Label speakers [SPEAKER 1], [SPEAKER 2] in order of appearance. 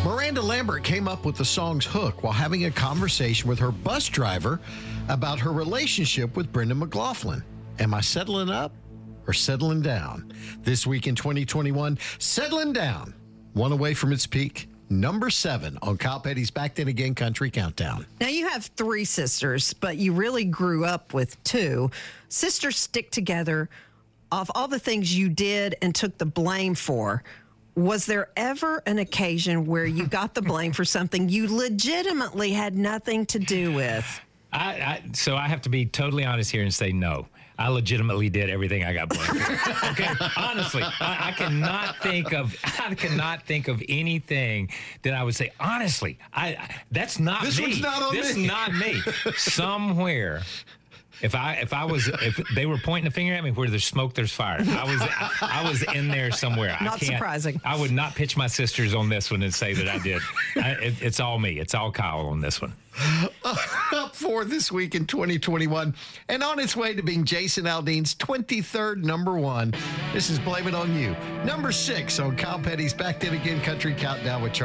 [SPEAKER 1] Miranda Lambert came up with the song's hook while having a conversation with her bus driver about her relationship with Brendan McLaughlin. Am I settling up or settling down? This week in 2021, settling down. One away from its peak. Number 7 on Kyle Petty's Back Then Again Country Countdown.
[SPEAKER 2] Now, you have 3 sisters, but you really grew up with 2. Sisters stick together of all the things you did and took the blame for. Was there ever an occasion where you got the blame for something you legitimately had nothing to do with?
[SPEAKER 3] So I have to be totally honest here and say no. I legitimately did everything I got blamed for. Okay, honestly, I cannot think of anything that I would say. Honestly, that's not
[SPEAKER 1] this
[SPEAKER 3] me.
[SPEAKER 1] One's not on
[SPEAKER 3] this
[SPEAKER 1] me.
[SPEAKER 3] is not me. Somewhere. If they were pointing a finger at me, where there's smoke, there's fire. I was in there somewhere.
[SPEAKER 2] Not surprising.
[SPEAKER 3] I would not pitch my sisters on this one and say that I did. It's all me. It's all Kyle on this one.
[SPEAKER 1] Up 4 this week in 2021, and on its way to being Jason Aldean's 23rd number 1. This is Blame It On You. Number 6 on Kyle Petty's Back Then Again Country Countdown with Charlie.